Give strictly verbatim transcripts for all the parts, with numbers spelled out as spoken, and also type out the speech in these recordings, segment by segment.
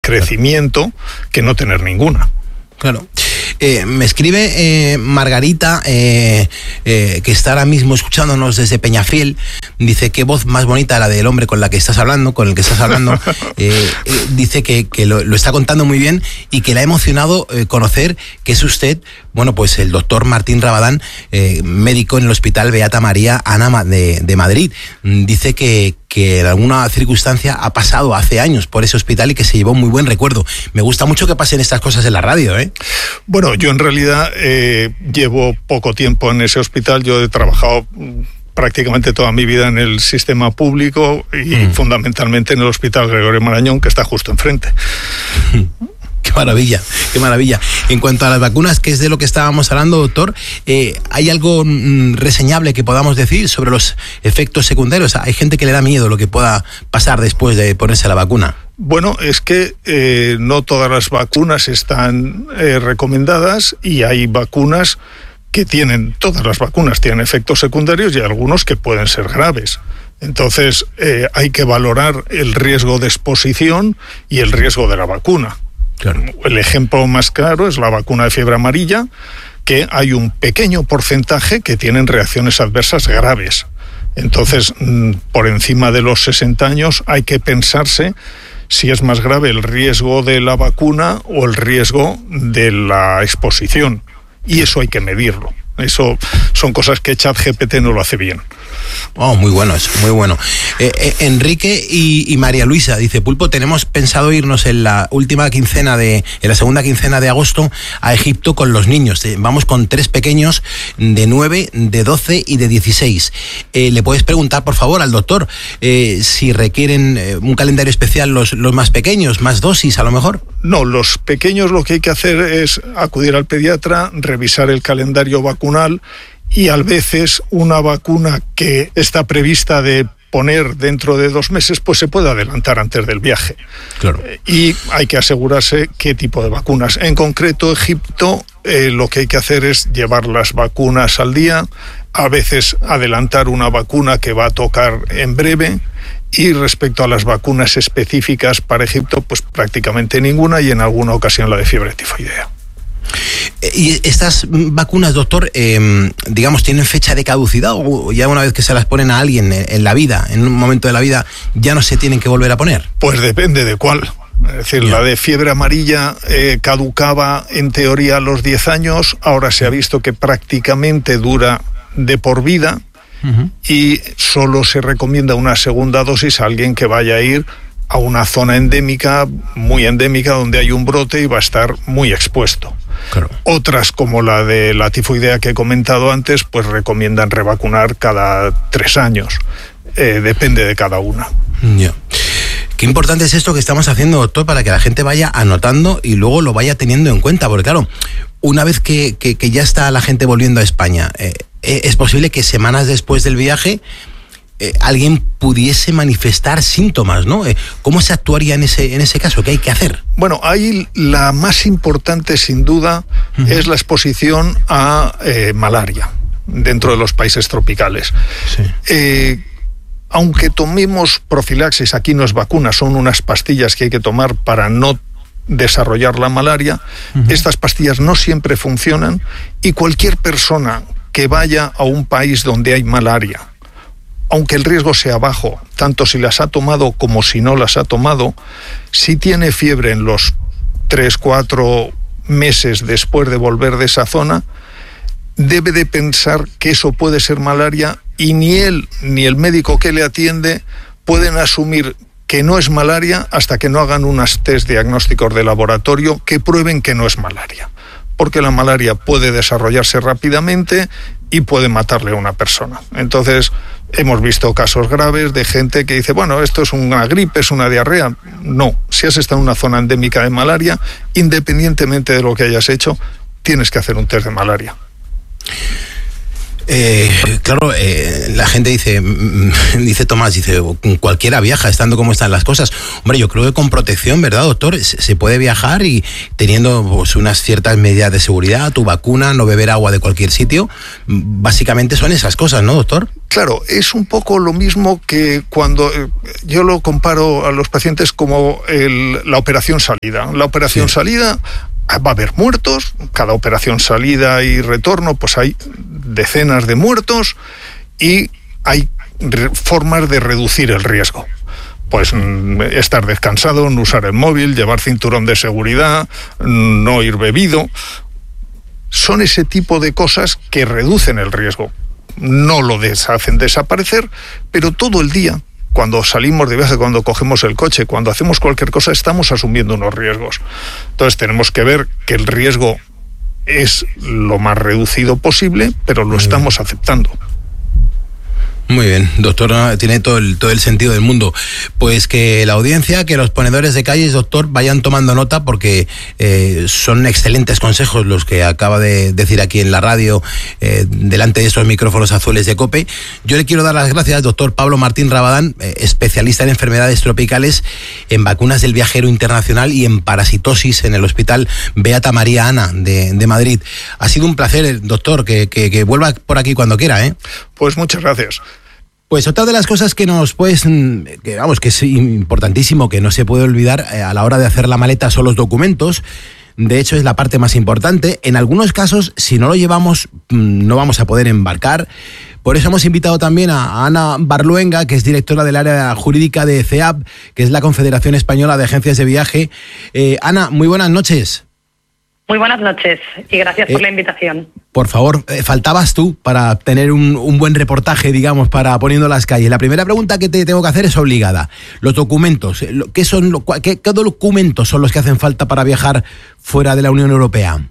crecimiento que no tener ninguna. Claro. Eh, me escribe eh, Margarita, eh, eh, que está ahora mismo escuchándonos desde Peñafiel. Dice, qué voz más bonita la del hombre con la que estás hablando, con el que estás hablando. eh, eh, dice que, que lo, lo está contando muy bien y que le ha emocionado eh, conocer que es usted, bueno, pues el doctor Martín Rabadán, eh, médico en el Hospital Beata María Ana de, de Madrid. Dice que, que en alguna circunstancia ha pasado hace años por ese hospital y que se llevó muy buen recuerdo. Me gusta mucho que pasen estas cosas en la radio, ¿eh? Bueno, yo en realidad eh, llevo poco tiempo en ese hospital. Yo he trabajado prácticamente toda mi vida en el sistema público y mm. fundamentalmente en el Hospital Gregorio Marañón, que está justo enfrente. Qué maravilla, qué maravilla. En cuanto a las vacunas, que es de lo que estábamos hablando, doctor, eh, ¿hay algo mm, reseñable que podamos decir sobre los efectos secundarios? Hay gente que le da miedo lo que pueda pasar después de ponerse la vacuna. Bueno, es que eh, no todas las vacunas están eh, recomendadas y hay vacunas que tienen, todas las vacunas tienen efectos secundarios y algunos que pueden ser graves. Entonces, eh, hay que valorar el riesgo de exposición y el riesgo de la vacuna. Claro. El ejemplo más claro es la vacuna de fiebre amarilla, que hay un pequeño porcentaje que tienen reacciones adversas graves. Entonces, por encima de los sesenta años hay que pensarse si es más grave el riesgo de la vacuna o el riesgo de la exposición. Y eso hay que medirlo. Eso son cosas que ChatGPT no lo hace bien. Oh, muy bueno eso, muy bueno. Eh, eh, Enrique y, y María Luisa, dice Pulpo, tenemos pensado irnos en la última quincena de, en la segunda quincena de agosto a Egipto con los niños. Vamos con tres pequeños de nueve, de doce y de dieciséis. Eh, ¿Le puedes preguntar, por favor, al doctor eh, si requieren eh, un calendario especial los, los más pequeños, más dosis a lo mejor? No, los pequeños lo que hay que hacer es acudir al pediatra, revisar el calendario vacunal y a veces una vacuna que está prevista de poner dentro de dos meses, pues se puede adelantar antes del viaje. Claro. Y hay que asegurarse qué tipo de vacunas. En concreto, Egipto, eh, lo que hay que hacer es llevar las vacunas al día, a veces adelantar una vacuna que va a tocar en breve. Y respecto a las vacunas específicas para Egipto, pues prácticamente ninguna y en alguna ocasión la de fiebre tifoidea. ¿Y estas vacunas, doctor, eh, digamos, tienen fecha de caducidad o ya una vez que se las ponen a alguien en la vida, en un momento de la vida, ya no se tienen que volver a poner? Pues depende de cuál. Es decir, yeah. La de fiebre amarilla eh, caducaba en teoría a los diez años, ahora se ha visto que prácticamente dura de por vida. Uh-huh. Y solo se recomienda una segunda dosis a alguien que vaya a ir a una zona endémica, muy endémica, donde hay un brote y va a estar muy expuesto. Claro. Otras, como la de la tifoidea que he comentado antes, pues recomiendan revacunar cada tres años. Eh, depende de cada una. Yeah. Qué importante es esto que estamos haciendo, doctor, para que la gente vaya anotando y luego lo vaya teniendo en cuenta, porque claro, una vez que, que, que ya está la gente volviendo a España, eh, es posible que semanas después del viaje eh, alguien pudiese manifestar síntomas, ¿no? Eh, ¿Cómo se actuaría en ese, en ese caso? ¿Qué hay que hacer? Bueno, ahí la más importante, sin duda, uh-huh. es la exposición a eh, malaria dentro de los países tropicales. Sí. Eh, aunque tomemos profilaxis, aquí no es vacuna, son unas pastillas que hay que tomar para no desarrollar la malaria. Uh-huh. Estas pastillas no siempre funcionan y cualquier persona que vaya a un país donde hay malaria, aunque el riesgo sea bajo, tanto si las ha tomado como si no las ha tomado, si tiene fiebre en los tres, cuatro meses después de volver de esa zona, debe de pensar que eso puede ser malaria y ni él ni el médico que le atiende pueden asumir que no es malaria hasta que no hagan unos test diagnósticos de laboratorio que prueben que no es malaria. Porque la malaria puede desarrollarse rápidamente y puede matarle a una persona. Entonces, hemos visto casos graves de gente que dice, bueno, esto es una gripe, es una diarrea. No, si has estado en una zona endémica de malaria, independientemente de lo que hayas hecho, tienes que hacer un test de malaria. Eh, claro, eh, la gente dice, dice Tomás, dice, cualquiera viaja estando como están las cosas. Hombre, yo creo que con protección, ¿verdad, doctor? Se puede viajar y teniendo pues, unas ciertas medidas de seguridad, tu vacuna, no beber agua de cualquier sitio. Básicamente son esas cosas, ¿no, doctor? Claro, es un poco lo mismo que cuando eh, yo lo comparo a los pacientes como el, la operación salida. La operación sí. salida va a haber muertos, cada operación salida y retorno, pues hay decenas de muertos y hay re- formas de reducir el riesgo. Pues estar descansado, no usar el móvil, llevar cinturón de seguridad, no ir bebido. Son ese tipo de cosas que reducen el riesgo. No lo hacen desaparecer, pero todo el día, cuando salimos de viaje, cuando cogemos el coche, cuando hacemos cualquier cosa, estamos asumiendo unos riesgos. Entonces tenemos que ver que el riesgo es lo más reducido posible, pero lo estamos aceptando. Muy bien, doctor, tiene todo el, todo el sentido del mundo. Pues que la audiencia, que los ponedores de calles, doctor, vayan tomando nota porque eh, son excelentes consejos los que acaba de decir aquí en la radio, eh, delante de esos micrófonos azules de COPE. Yo le quiero dar las gracias, doctor Pablo Martín Rabadán, eh, especialista en enfermedades tropicales, en vacunas del viajero internacional y en parasitosis en el Hospital Beata María Ana de, de Madrid. Ha sido un placer, doctor, que, que, que vuelva por aquí cuando quiera, ¿eh? Pues muchas gracias. Pues otra de las cosas que nos pues, que vamos, que es importantísimo, que no se puede olvidar eh, a la hora de hacer la maleta son los documentos. De hecho, es la parte más importante. En algunos casos, si no lo llevamos, no vamos a poder embarcar. Por eso hemos invitado también a Ana Barluenga, que es directora del área jurídica de C E A P, que es la Confederación Española de Agencias de Viaje. Eh, Ana, muy buenas noches. Muy buenas noches y gracias eh, por la invitación. Por favor, eh, faltabas tú para tener un, un buen reportaje, digamos, para Poniendo las Calles. La primera pregunta que te tengo que hacer es obligada. Los documentos, ¿qué son, qué, qué documentos son los que hacen falta para viajar fuera de la Unión Europea?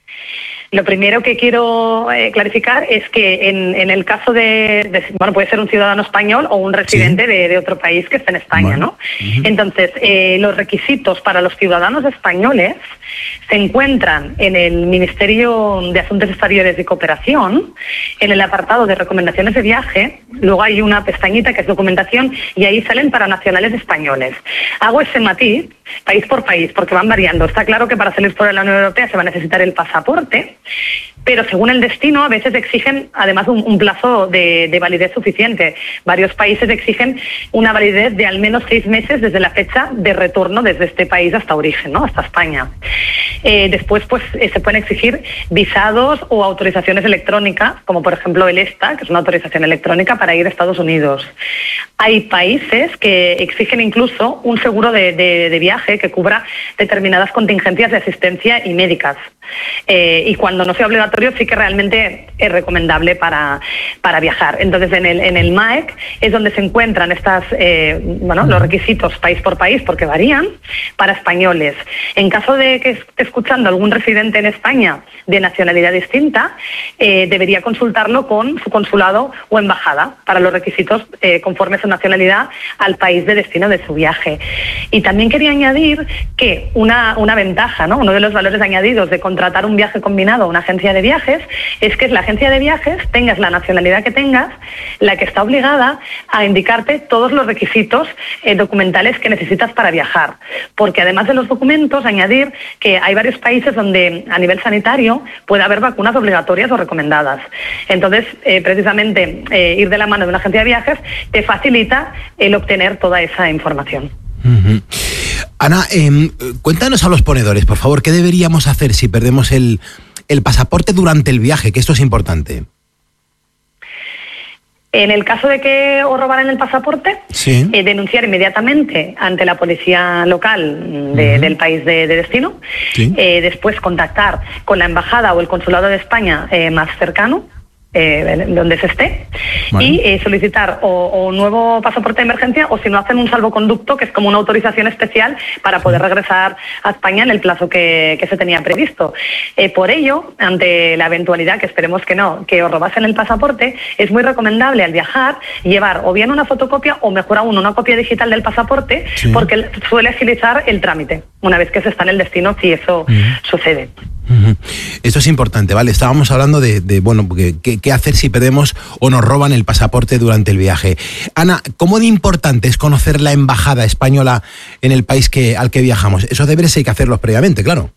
Lo primero que quiero eh, clarificar es que en, en el caso de, de, bueno, puede ser un ciudadano español o un residente sí. de, de otro país que esté en España, bueno. ¿no? Uh-huh. Entonces, eh, los requisitos para los ciudadanos españoles se encuentran en el Ministerio de Asuntos Exteriores y Cooperación, en el apartado de recomendaciones de viaje. Luego hay una pestañita que es documentación y ahí salen para nacionales españoles. Hago ese matiz, país por país, porque van variando. Está claro que para salir fuera de la Unión Europea se va a necesitar el pasaporte, pero según el destino a veces exigen además un, un plazo de, de validez suficiente. Varios países exigen una validez de al menos seis meses desde la fecha de retorno desde este país hasta origen, ¿no? Hasta España. Eh, después pues eh, se pueden exigir visados o autorizaciones electrónicas, como por ejemplo el ESTA, que es una autorización electrónica para ir a Estados Unidos. Hay países que exigen incluso un seguro de, de, de viaje que cubra determinadas contingencias de asistencia y médicas. Eh, y cuando no sea obligatorio sí que realmente es recomendable para, para viajar. Entonces en el, en el M A E C es donde se encuentran estas, eh, bueno, los requisitos país por país, porque varían, para españoles. En caso de que esté escuchando algún residente en España de nacionalidad distinta, eh, debería consultarlo con su consulado o embajada para los requisitos eh, conforme a su nacionalidad al país de destino de su viaje. Y también quería añadir que una, una ventaja, ¿no? Uno de los valores añadidos de contratar un viaje combinado a una agencia de viajes es que es la agencia de viajes, tengas la nacionalidad que tengas, la que está obligada a indicarte todos los requisitos eh, documentales que necesitas para viajar. Porque además de los documentos, añadir que hay varios países donde a nivel sanitario puede haber vacunas obligatorias o recomendadas. Entonces, eh, precisamente, eh, ir de la mano de una agencia de viajes te facilita el obtener toda esa información. Uh-huh. Ana, eh, cuéntanos a los ponedores, por favor, ¿qué deberíamos hacer si perdemos el, el pasaporte durante el viaje? Que esto es importante. En el caso de que os robaran el pasaporte, sí. eh, denunciar inmediatamente ante la policía local de, uh-huh. del país de, de destino, sí. eh, después contactar con la embajada o el consulado de España eh, más cercano, Eh, donde se esté, vale. y eh, solicitar o, o un nuevo pasaporte de emergencia, o si no hacen un salvoconducto, que es como una autorización especial para poder regresar a España en el plazo que, que se tenía previsto. Eh, por ello, ante la eventualidad, que esperemos que no, que os robasen el pasaporte, es muy recomendable al viajar llevar o bien una fotocopia o mejor aún una copia digital del pasaporte, sí. porque suele agilizar el trámite una vez que se está en el destino, si eso uh-huh. sucede. Uh-huh. Esto es importante, ¿vale? Estábamos hablando de, de bueno, qué, qué hacer si perdemos o nos roban el pasaporte durante el viaje. Ana, ¿cómo de importante es conocer la embajada española en el país que, al que viajamos? Esos deberes hay que hacerlos previamente, claro.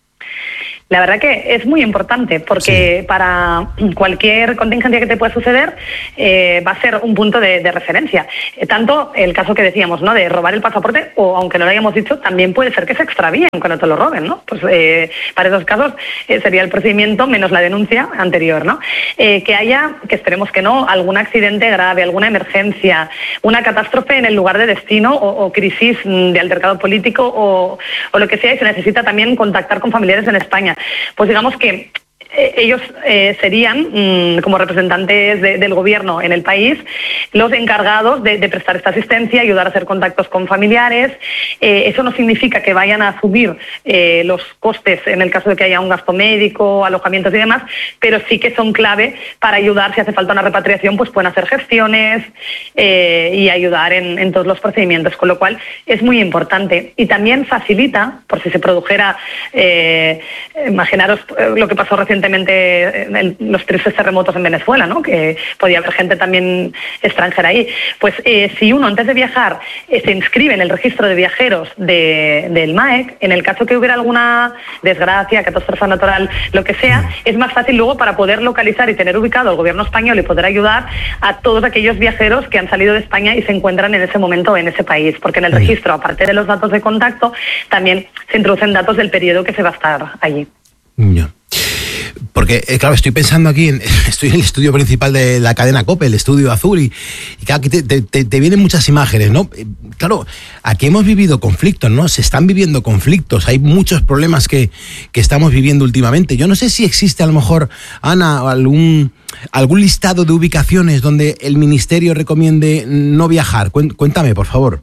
La verdad que es muy importante porque sí. Para cualquier contingencia que te pueda suceder eh, va a ser un punto de, de referencia. Eh, tanto el caso que decíamos, ¿no?, de robar el pasaporte, o aunque no lo hayamos dicho, también puede ser que se extravíen cuando te lo roben, ¿no? Pues eh, para esos casos eh, sería el procedimiento menos la denuncia anterior, ¿no? Eh, que haya, que esperemos que no, algún accidente grave, alguna emergencia, una catástrofe en el lugar de destino o, o crisis de altercado político o, o lo que sea, y se necesita también contactar con familiares en España. Pues digamos que eh, ellos eh, serían, mmm, como representantes de, del gobierno en el país, los encargados de, de prestar esta asistencia, ayudar a hacer contactos con familiares. Eh, eso no significa que vayan a asumir eh, los costes en el caso de que haya un gasto médico, alojamientos y demás, pero sí que son clave para ayudar, si hace falta una repatriación, pues pueden hacer gestiones eh, y ayudar en, en todos los procedimientos, con lo cual es muy importante. Y también facilita, por si se produjera, eh, imaginaros lo que pasó recientemente en los tristes terremotos en Venezuela, ¿no?, que podía haber gente también extranjera ahí. Pues eh, si uno antes de viajar eh, se inscribe en el registro de viajeros de, del M A E C, en el caso que hubiera alguna desgracia, catástrofe natural, lo que sea, es más fácil luego para poder localizar y tener ubicado al gobierno español y poder ayudar a todos aquellos viajeros que han salido de España y se encuentran en ese momento en ese país, porque en el registro, aparte de los datos de contacto, también se introducen datos del periodo que se va a estar allí. Yeah. Porque, eh, claro, estoy pensando aquí, en, estoy en el estudio principal de la cadena COPE, el estudio azul, y, y claro, aquí te, te, te vienen muchas imágenes, ¿no? Eh, claro, aquí hemos vivido conflictos, ¿no? Se están viviendo conflictos, hay muchos problemas que, que estamos viviendo últimamente. Yo no sé si existe a lo mejor, Ana, algún, algún listado de ubicaciones donde el ministerio recomiende no viajar. Cuéntame, por favor.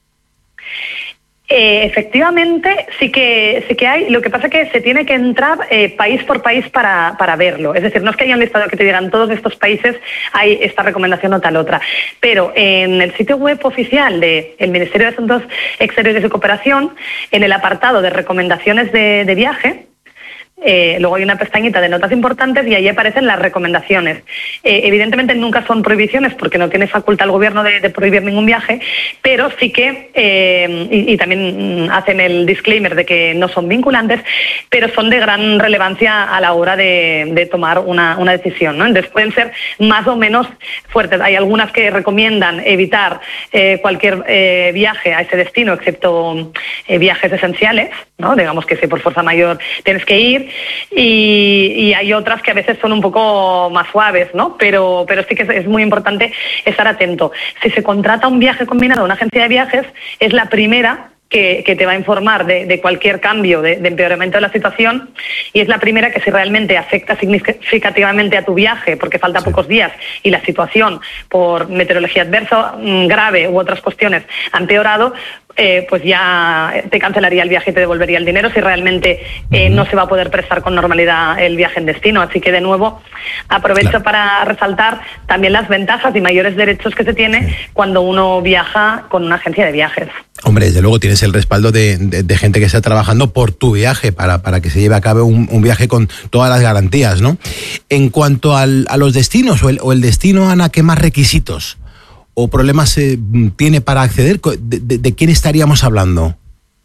Eh, efectivamente, sí que sí que hay. Lo que pasa es que se tiene que entrar eh, país por país para, para verlo. Es decir, no es que haya un listado que te digan todos estos países hay esta recomendación o tal otra. Pero en el sitio web oficial del Ministerio de Asuntos Exteriores y Cooperación, en el apartado de recomendaciones de, de viaje, Eh, luego hay una pestañita de notas importantes y ahí aparecen las recomendaciones. Eh, evidentemente nunca son prohibiciones porque no tiene facultad el gobierno de, de prohibir ningún viaje, pero sí que, eh, y, y también hacen el disclaimer de que no son vinculantes, pero son de gran relevancia a la hora de, de tomar una, una decisión, ¿no? Entonces pueden ser más o menos fuertes. Hay algunas que recomiendan evitar eh, cualquier eh, viaje a ese destino, excepto eh, viajes esenciales, ¿no? Digamos que si por fuerza mayor tienes que ir. Y, y hay otras que a veces son un poco más suaves, ¿no? Pero, pero sí que es, es muy importante estar atento. Si se contrata un viaje combinado a una agencia de viajes, es la primera que, que te va a informar de, de cualquier cambio, de, de empeoramiento de la situación, y es la primera que si realmente afecta significativamente a tu viaje, porque falta sí. pocos días y la situación por meteorología adversa grave u otras cuestiones ha empeorado, Eh, pues ya te cancelaría el viaje y te devolvería el dinero si realmente eh, no se va a poder prestar con normalidad el viaje en destino. Así que de nuevo aprovecho claro. para resaltar también las ventajas y mayores derechos que se tiene sí. cuando uno viaja con una agencia de viajes. Hombre, desde luego tienes el respaldo de, de, de gente que está trabajando por tu viaje para, para que se lleve a cabo un, un viaje con todas las garantías, ¿no? En cuanto al, a los destinos o el, o el destino, Ana, ¿qué más requisitos o problemas eh, tiene para acceder? ¿De, de, de quién estaríamos hablando?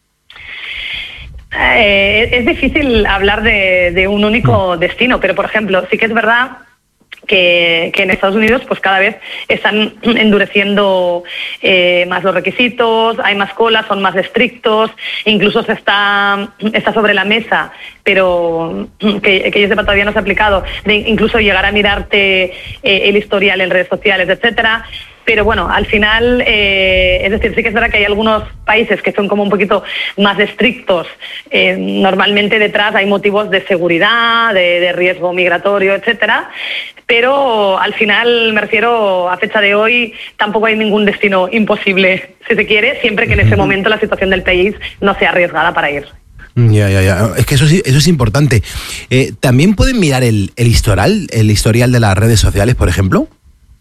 Eh, es difícil hablar de, de un único mm. destino, pero por ejemplo, sí que es verdad que, que en Estados Unidos pues cada vez están endureciendo eh, más los requisitos, hay más colas, son más estrictos, incluso se está, está sobre la mesa, pero que, que yo sepa todavía no se ha aplicado, de incluso llegar a mirarte eh, el historial en redes sociales, etcétera. Pero bueno, al final, eh, es decir, sí que es verdad que hay algunos países que son como un poquito más estrictos. Eh, normalmente detrás hay motivos de seguridad, de, de riesgo migratorio, etcétera. Pero al final, me refiero, a fecha de hoy, tampoco hay ningún destino imposible, si se quiere, siempre que en ese momento la situación del país no sea arriesgada para ir. Ya, ya, ya. Es que eso, eso es importante. Eh, ¿También pueden mirar el, el historial, el historial de las redes sociales, por ejemplo?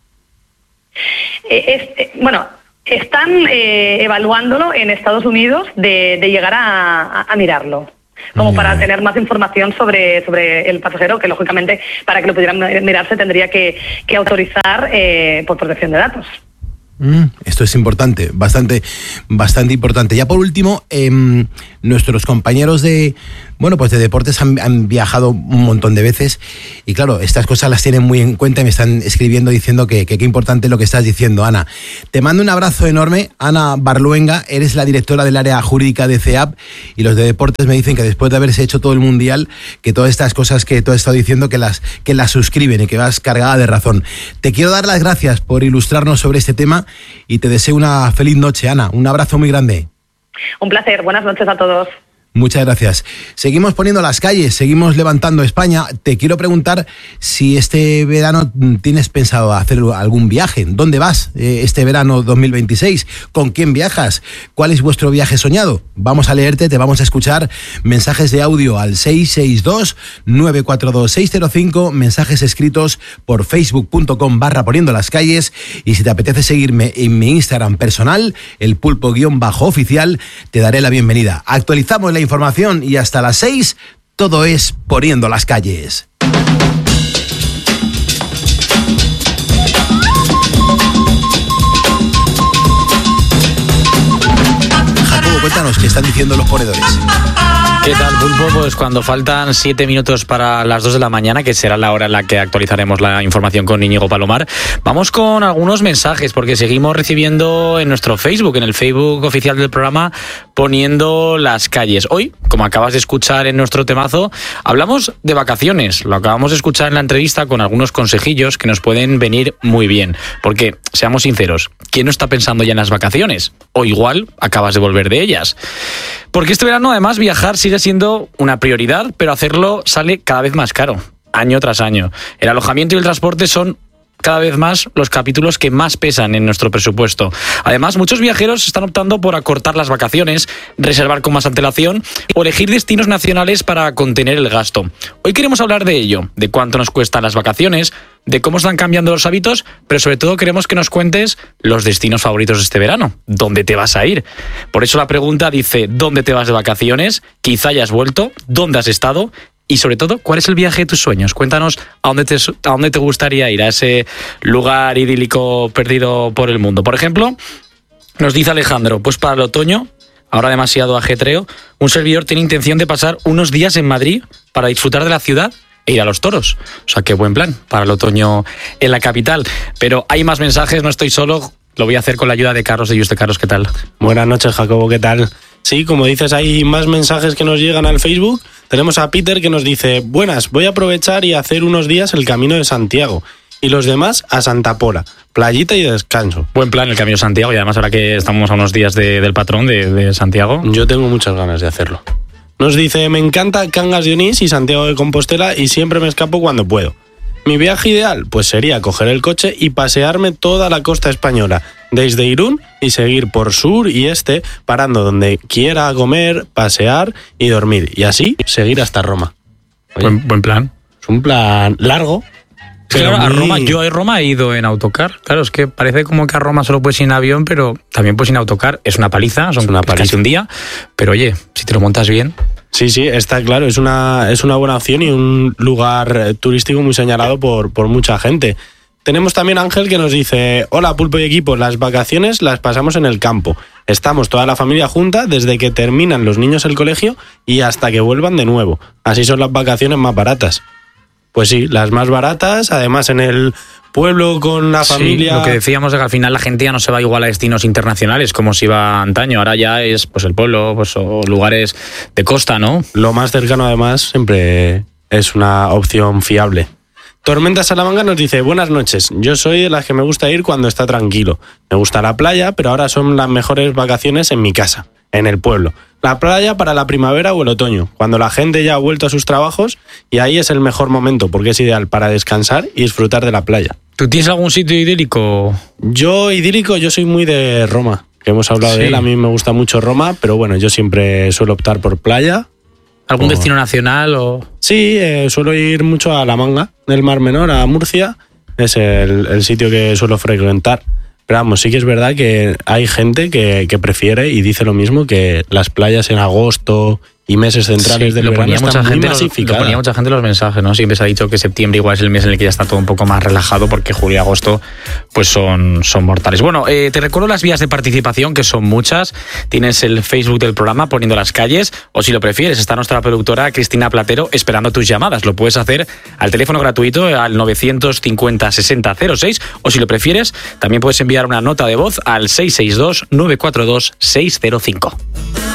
Eh, es, eh, bueno, están eh, evaluándolo en Estados Unidos de, de llegar a, a, a mirarlo. como para tener más información sobre, sobre el pasajero, que lógicamente para que lo pudieran mirar se tendría que, que autorizar eh, por protección de datos. Mm, esto es importante, bastante, bastante importante. Ya por último, eh, nuestros compañeros de, bueno, pues de deportes han, han viajado un montón de veces y claro, estas cosas las tienen muy en cuenta y me están escribiendo diciendo que qué importante lo que estás diciendo, Ana. Te mando un abrazo enorme, Ana Barluenga, eres la directora del área jurídica de C E A P y los de deportes me dicen que después de haberse hecho todo el mundial, que todas estas cosas que tú has estado diciendo que las, que las suscriben y que vas cargada de razón. Te quiero dar las gracias por ilustrarnos sobre este tema y te deseo una feliz noche, Ana. Un abrazo muy grande. Un placer. Buenas noches a todos. Muchas gracias. Seguimos poniendo las calles, seguimos levantando España. Te quiero preguntar si este verano tienes pensado hacer algún viaje. ¿Dónde vas este verano dos mil veintiséis? ¿Con quién viajas? ¿Cuál es vuestro viaje soñado? Vamos a leerte, te vamos a escuchar mensajes de audio al seis seis dos, nueve cuatro dos, seis cero cinco, mensajes escritos por facebook.com barra poniendo las calles y si te apetece seguirme en mi Instagram personal, el pulpo-oficial, te daré la bienvenida. Actualizamos la información y hasta las seis todo es Poniendo las Calles. Jacobo, cuéntanos qué están diciendo los ponedores. ¿Qué tal, Pulpo? Pues cuando faltan siete minutos para las dos de la mañana, que será la hora en la que actualizaremos la información con Íñigo Palomar, vamos con algunos mensajes, porque seguimos recibiendo en nuestro Facebook, en el Facebook oficial del programa, Poniendo las Calles. Hoy, como acabas de escuchar en nuestro temazo, hablamos de vacaciones. Lo acabamos de escuchar en la entrevista con algunos consejillos que nos pueden venir muy bien. Porque, seamos sinceros, ¿quién no está pensando ya en las vacaciones? O igual acabas de volver de ellas. Porque este verano, además, viajar sigue siendo una prioridad, pero hacerlo sale cada vez más caro, año tras año. El alojamiento y el transporte son cada vez más los capítulos que más pesan en nuestro presupuesto. Además, muchos viajeros están optando por acortar las vacaciones, reservar con más antelación o elegir destinos nacionales para contener el gasto. Hoy queremos hablar de ello, de cuánto nos cuestan las vacaciones, de cómo están cambiando los hábitos, pero sobre todo queremos que nos cuentes los destinos favoritos de este verano. ¿Dónde te vas a ir? Por eso la pregunta dice, ¿dónde te vas de vacaciones? Quizá hayas vuelto, ¿dónde has estado? Y sobre todo, ¿cuál es el viaje de tus sueños? Cuéntanos a dónde te, a dónde te gustaría ir, a ese lugar idílico perdido por el mundo. Por ejemplo, nos dice Alejandro, pues para el otoño, ahora demasiado ajetreo, un servidor tiene intención de pasar unos días en Madrid para disfrutar de la ciudad e ir a los toros. O sea, qué buen plan para el otoño en la capital. Pero hay más mensajes, no estoy solo, lo voy a hacer con la ayuda de Carlos de Juste. Carlos, ¿qué tal? Buenas noches, Jacobo, ¿qué tal? Sí, como dices, hay más mensajes que nos llegan al Facebook. Tenemos a Peter que nos dice, buenas, voy a aprovechar y hacer unos días el Camino de Santiago. Y los demás a Santa Pola, playita y descanso. Buen plan el Camino de Santiago y además ahora que estamos a unos días de, del patrón de, de Santiago. Yo tengo muchas ganas de hacerlo. Nos dice, me encanta Cangas de Onís y Santiago de Compostela y siempre me escapo cuando puedo. Mi viaje ideal pues sería coger el coche y pasearme toda la costa española, desde Irún y seguir por sur y este, parando donde quiera comer, pasear y dormir. Y así seguir hasta Roma. Buen, buen plan. Es un plan largo. Pero claro, a Roma, yo a Roma he ido en autocar. Claro, es que parece como que a Roma solo puedes ir en avión, pero también puedes ir en autocar. Es una paliza, son una paliza. Casi un día. Pero oye, si te lo montas bien... Sí, sí, está claro, es una, es una buena opción y un lugar turístico muy señalado por, por mucha gente. Tenemos también a Ángel que nos dice, hola Pulpo y equipo, las vacaciones las pasamos en el campo. Estamos toda la familia junta desde que terminan los niños el colegio y hasta que vuelvan de nuevo. Así son las vacaciones más baratas. Pues sí, las más baratas, además en el pueblo con la familia... Sí, lo que decíamos es que al final la gente ya no se va igual a destinos internacionales como se iba antaño, ahora ya es pues el pueblo pues, o lugares de costa, ¿no? Lo más cercano además siempre es una opción fiable. Tormenta Salamanca nos dice, buenas noches, yo soy de las que me gusta ir cuando está tranquilo. Me gusta la playa, pero ahora son las mejores vacaciones en mi casa, en el pueblo. La playa para la primavera o el otoño, cuando la gente ya ha vuelto a sus trabajos y ahí es el mejor momento porque es ideal para descansar y disfrutar de la playa. ¿Tú tienes algún sitio idílico? Yo idílico, yo soy muy de Roma, que hemos hablado sí. de él, a mí me gusta mucho Roma, pero bueno, yo siempre suelo optar por playa. ¿Algún o... destino nacional? O Sí, eh, suelo ir mucho a La Manga, del Mar Menor, a Murcia, es el, el sitio que suelo frecuentar. Pero vamos, sí que es verdad que hay gente que, que prefiere y dice lo mismo, que las playas en agosto y meses centrales Sí, del lo verano ponía, mucha está muy gente, los- lo masificada. ponía mucha gente en los mensajes, ¿no? Siempre se ha dicho que septiembre igual es el mes en el que ya está todo un poco más relajado, porque julio y agosto pues son, son mortales. Bueno, eh, te recuerdo las vías de participación, que son muchas. Tienes el Facebook del programa Poniendo las Calles, o si lo prefieres, está nuestra productora Cristina Platero esperando tus llamadas. Lo puedes hacer al teléfono gratuito al novecientos cincuenta sesenta cero seis, o si lo prefieres, también puedes enviar una nota de voz al seis seis dos nueve cuatro dos seis cero cinco.